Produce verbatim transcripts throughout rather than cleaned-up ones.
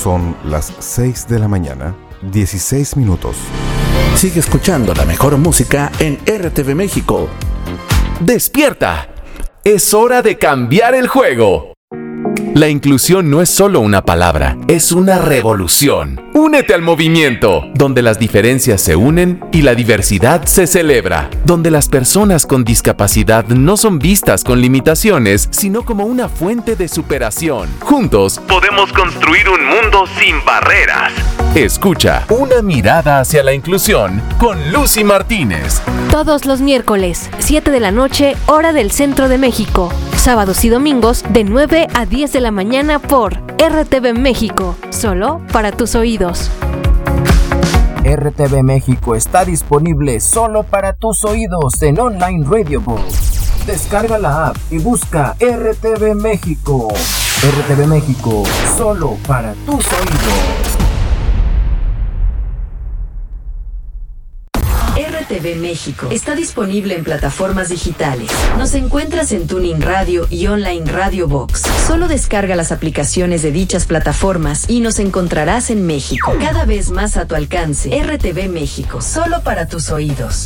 Son las seis de la mañana, dieciséis minutos. Sigue escuchando la mejor música en R T V México. ¡Despierta! Es hora de cambiar el juego. La inclusión no es solo una palabra, es una revolución. Únete al movimiento, donde las diferencias se unen y la diversidad se celebra, donde las personas con discapacidad no son vistas con limitaciones, sino como una fuente de superación. Juntos podemos construir un mundo sin barreras. Escucha Una mirada hacia la inclusión con Lucy Martínez. Todos los miércoles, siete de la noche, hora del centro de México. Sábados y domingos, de nueve a diez de la mañana por R T V México. Solo para tus oídos. R T V México está disponible solo para tus oídos en Online Radio Box. Descarga la app y busca R T V México. R T V México, solo para tus oídos. R T V México está disponible en plataformas digitales. Nos encuentras en Tuning Radio y Online Radio Box. Solo descarga las aplicaciones de dichas plataformas y nos encontrarás en México. Cada vez más a tu alcance. R T V México, solo para tus oídos.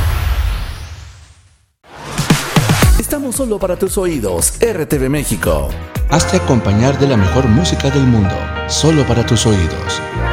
Estamos solo para tus oídos, R T V México. Hazte acompañar de la mejor música del mundo, solo para tus oídos.